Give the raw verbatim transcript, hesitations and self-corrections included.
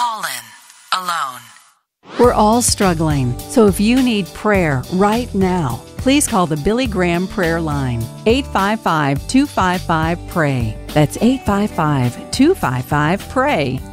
Call in alone. We're all struggling, so if you need prayer right now, please call the Billy Graham Prayer Line, eight five five, two five five, P R A Y. That's eight five five, two five five, P R A Y.